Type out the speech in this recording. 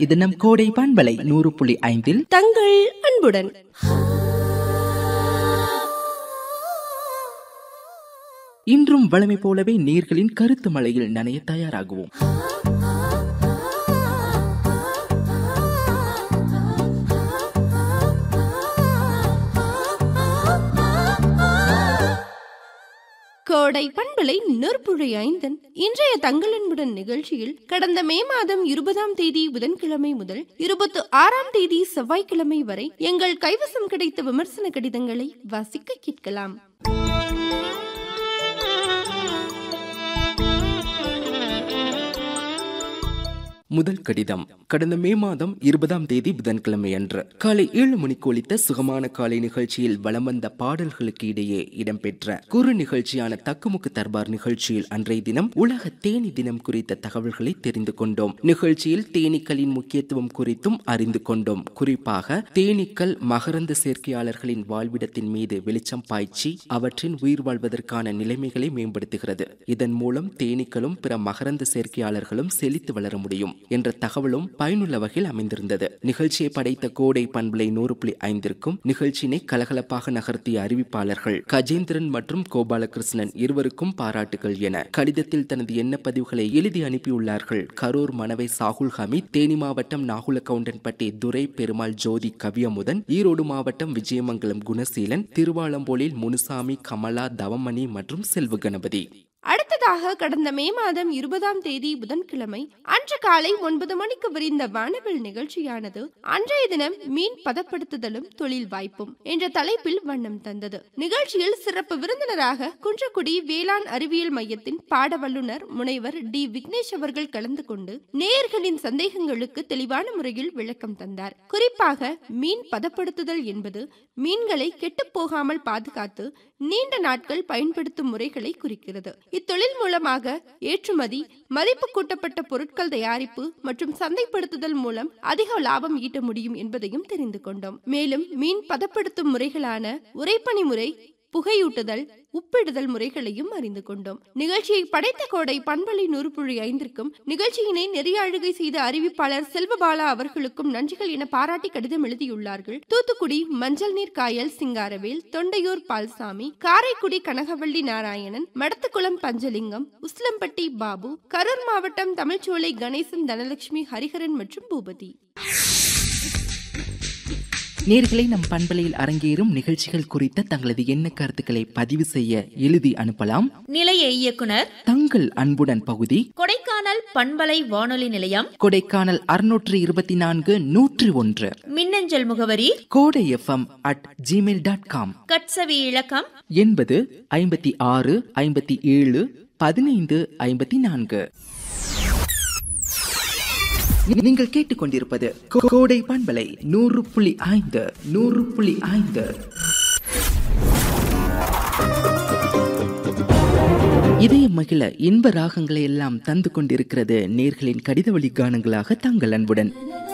இது நம் கோடை பண்பலை 100.5 தங்கள் அன்புடன். இன்றும் வழமை போலவே நேர்களின் கருத்து மழையில் நனைய தயாராகுவோம். கோடை பண்பலை 100.5 இன்றைய தங்கள் அன்புடன் நிகழ்ச்சியில் கடந்த மே மாதம் 20ஆம் தேதி புதன்கிழமை முதல் 26ஆம் தேதி செவ்வாய்க்கிழமை வரை எங்கள் கைவசம் கிடைத்த விமர்சன கடிதங்களை வாசிக்க கேட்கலாம். முதல் கடிதம். கடந்த மே மாதம் 20ஆம் தேதி புதன்கிழமை அன்று காலை 7 மணிக்கு ஒலித்த சுகமான காலை நிகழ்ச்சியில் வலம் வந்த பாடல்களுக்கு இடையே இடம்பெற்ற குறு நிகழ்ச்சியான தக்குமுக்கு தர்பார் நிகழ்ச்சியில் அன்றைய தினம் உலக தேனி தினம் குறித்த தகவல்களை தெரிந்து கொண்டோம். நிகழ்ச்சியில் தேனீக்களின் முக்கியத்துவம் குறித்தும் அறிந்து கொண்டோம். குறிப்பாக தேனீக்கள் மகரந்த சேர்க்கையாளர்களின் வாழ்விடத்தின் மீது வெளிச்சம் பாய்ச்சி அவற்றின் உயிர் வாழ்வதற்கான நிலைமைகளை மேம்படுத்துகிறது. இதன் மூலம் தேனீக்களும் பிற மகரந்த சேர்க்கையாளர்களும் செழித்து வளர முடியும் என்ற தகவலும் பயனுள்ள வகையில் அமைந்திருந்தது. நிகழ்ச்சியை படைத்த கோடை பண்பலை 100.5ற்கும் நிகழ்ச்சியினை கலகலப்பாக நகர்த்திய அறிவிப்பாளர்கள் கஜேந்திரன் மற்றும் கோபாலகிருஷ்ணன் இருவருக்கும் பாராட்டுகள் என கடிதத்தில் தனது எண்ண பதிவுகளை எழுதி அனுப்பியுள்ளார்கள். கரூர் மணவை சாகுல் ஹமீத், தேனி மாவட்டம் நாகுலகவுண்டன்பட்டி துரை பெருமாள் ஜோதி கவியமுதன், ஈரோடு மாவட்டம் விஜயமங்கலம் குணசீலன், திருவாலம்போலில் முனுசாமி, கமலா, தவமணி மற்றும் செல்வ கணபதி. அடுத்ததாக கடந்த மே மாதம் 20ஆம் தேதி புதன்கிழமை அன்று காலை 9 மணிக்கு விரிந்த வானவில் நிகழ்ச்சியானது அன்றைய தினம் மீன் பதப்படுத்துதலும் தொழில் வாய்ப்பும் என்ற தலைப்பில் வண்ணம் தந்தது. நிகழ்ச்சியில் சிறப்பு விருந்தினராக குன்றக்குடி வேளாண் அறிவியல் மையத்தின் பாட வல்லுநர் முனைவர் டி விக்னேஷ் அவர்கள் கலந்து கொண்டு நேயர்களின் சந்தேகங்களுக்கு தெளிவான முறையில் விளக்கம் தந்தார். குறிப்பாக மீன் பதப்படுத்துதல் என்பது மீன்களை கெட்டு போகாமல் பாதுகாத்து நீண்ட நாட்கள் பயன்படுத்தும் முறைகளை குறிக்கிறது. இத்தொழில் மூலமாக ஏற்றுமதி, மதிப்பு கூட்டப்பட்ட பொருட்கள் தயாரிப்பு மற்றும் சந்தைப்படுத்துதல் மூலம் அதிக லாபம் ஈட்ட முடியும் என்பதையும் தெரிந்து கொண்டோம். மேலும் மீன் பதப்படுத்தும் முறைகளான உறைபனி முறை, புகையூட்டுதல், உப்பிடுதல் முறைகளையும் அறிந்து கொண்டோம். நிகழ்ச்சியை படைத்த கோடை பண்பலை 100.5ற்கும் நிகழ்ச்சியினை நெறிய அழுகை செய்த அறிவிப்பாளர் செல்வபாலா அவர்களுக்கும் நன்றிகள் என பாராட்டி கடிதம் எழுதியுள்ளார்கள். தூத்துக்குடி மஞ்சள் நீர் காயல் சிங்காரவேல், தொண்டையூர் பால்சாமி, காரைக்குடி கனகவள்ளி நாராயணன், மடத்துக்குளம் பஞ்சலிங்கம், உஸ்லம்பட்டி பாபு, கரூர் மாவட்டம் தமிழ்ச்சோலை கணேசன், தனலட்சுமி, ஹரிஹரன் மற்றும் பூபதி. நேர்களை நம் பண்பலையில் அரங்கேறும் நிகழ்ச்சிகள் குறித்த தங்களது எண்ண கருத்துக்களை பதிவு செய்ய எழுதி அனுப்பலாம். நிலைய இயக்குனர் தங்கள் அன்புடன் பகுதி, கொடைக்கானல் பண்பலை வானொலி நிலையம், கொடைக்கானல் 624 101. மின்னஞ்சல் முகவரி கோடை FM@gmail.com. கட்சவி இலக்கம் 80 56 57 15 54. நீங்கள் கேட்டுக்கொண்டிருப்பது கோடை பண்பலை 100.5 100.5. இதய மகிழ இன்ப ராகங்களை எல்லாம் தந்து கொண்டிருக்கிறது நேர்களின் கடித வழி கானங்களாக தங்கள் அன்புடன்.